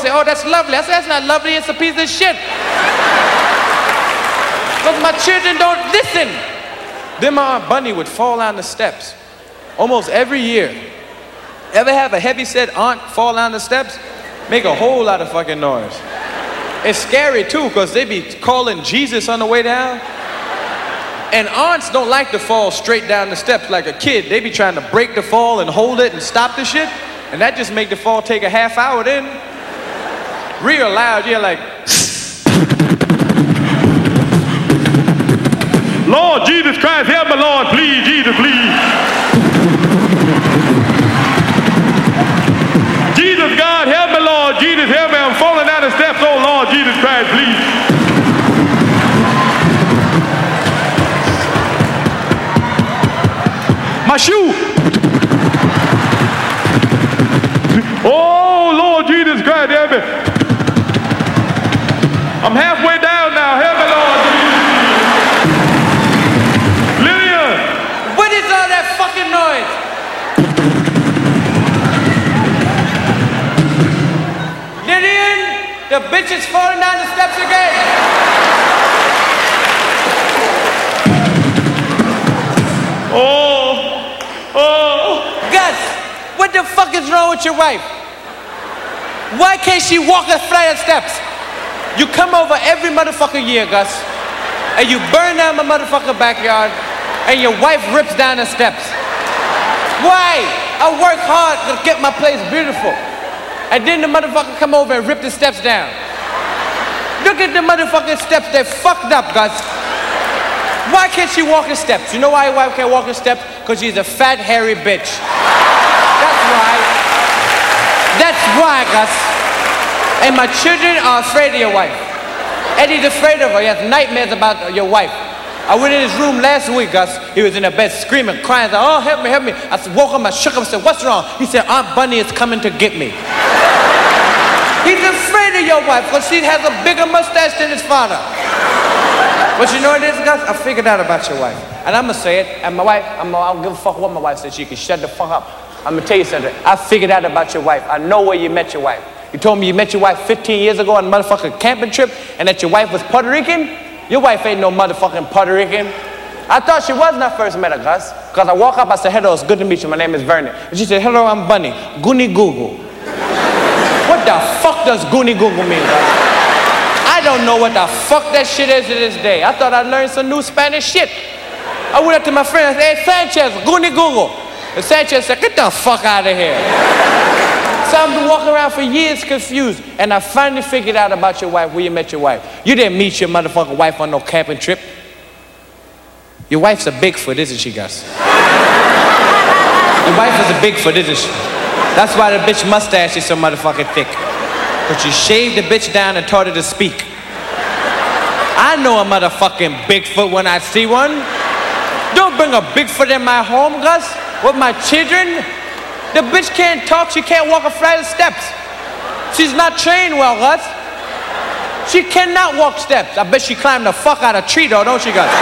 say, oh, that's lovely. I said, that's not lovely, it's a piece of shit. Because my children don't listen. Then my Aunt Bunny would fall down the steps almost every year. Ever have a heavy-set aunt fall down the steps? Make a whole lot of fucking noise. It's scary too, because they be calling Jesus on the way down. And aunts don't like to fall straight down the steps like a kid. They be trying to break the fall and hold it and stop the shit. And that just make the fall take a half hour then. Real loud, you're like, Lord Jesus Christ, help me, Lord, please, Jesus, please. Jesus, God, help me, Lord, Jesus, help me, I'm falling down the steps, oh Lord, Jesus Christ, please. My shoe. Oh, Lord Jesus Christ, help me. I'm halfway down now. Help me, Lord Jesus. Lydia. what is all that fucking noise? Lillian, the bitch is falling down the steps again. Gus, what the fuck is wrong with your wife? Why can't she walk a flight of steps? You come over every motherfucking year, Gus, and you burn down my motherfucking backyard, and your wife rips down the steps. Why? I work hard to get my place beautiful, and then the motherfucker come over and rip the steps down. Look at the motherfucking steps, they're fucked up, Gus. Why can't she walk the steps? You know why your wife can't walk the steps? Because she's a fat, hairy bitch. That's why. That's why, Gus. And my children are afraid of your wife. Eddie's afraid of her. He has nightmares about your wife. I went in his room last week, Gus. He was in the bed screaming, crying. Like, oh, help me, help me. I woke him, I shook him, I said, what's wrong? He said, Aunt Bunny is coming to get me. He's afraid of your wife because she has a bigger mustache than his father. But you know what it is, Gus? I figured out about your wife. And I'm going to say it. And my wife, I don't give a fuck what my wife said. She can shut the fuck up. I'm going to tell you something. I figured out about your wife. I know where you met your wife. You told me you met your wife 15 years ago on a motherfucking camping trip and that your wife was Puerto Rican? Your wife ain't no motherfucking Puerto Rican. I thought she was when I first met her, Gus. Because I walk up, I said, hello, it's good to meet you. My name is Vernon. And she said, hello, I'm Bunny. Goonie Google. What the fuck does Goonie Google mean, Gus? I don't know what the fuck that shit is to this day. I thought I'd learned some new Spanish shit. I went up to my friend and said, hey, Sanchez, Goonie Google. And Sanchez said, get the fuck out of here. So I've been walking around for years confused. And I finally figured out about your wife, where you met your wife. You didn't meet your motherfucking wife on no camping trip. Your wife's a Bigfoot, isn't she, Gus? Your wife is a Bigfoot, isn't she? That's why the bitch mustache is so motherfucking thick. But you shaved the bitch down and taught her to speak. I know a motherfucking Bigfoot when I see one. Don't bring a Bigfoot in my home, Gus, with my children. The bitch can't talk, she can't walk a flight of steps. She's not trained well, Gus. She cannot walk steps. I bet she climbed the fuck out of a tree though, don't she, Gus?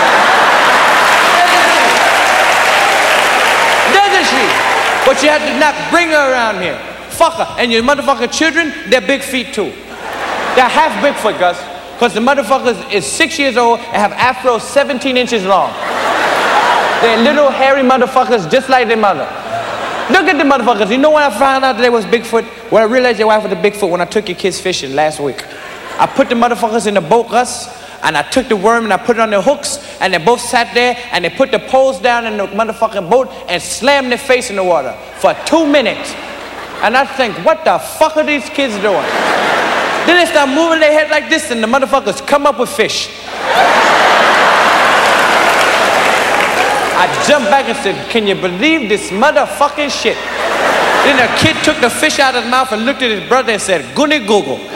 Doesn't she? But you had to not bring her around here. Fuck her. And your motherfucking children, they're big feet too. They're half Bigfoot, Gus. Because the motherfucker is 6 years old and have afros 17 inches long. They're little hairy motherfuckers just like their mother. Look at the motherfuckers. You know when I found out that they was Bigfoot? When I realized your wife was a Bigfoot when I took your kids fishing last week. I put the motherfuckers in the boat, Gus, and I took the worm and I put it on their hooks, and they both sat there and they put the poles down in the motherfucking boat and slammed their face in the water for 2 minutes. And I think, what the fuck are these kids doing? Then they start moving their head like this and the motherfuckers come up with fish. I jumped back and said, can you believe this motherfucking shit? Then the kid took the fish out of his mouth and looked at his brother and said, Goonie Google.